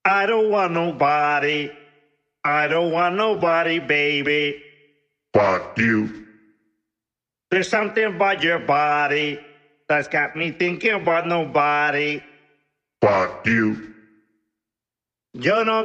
I don't want nobody. I don't want nobody, baby. Fuck you. There's something about your body that's got me thinking about nobody. Fuck you. Yo no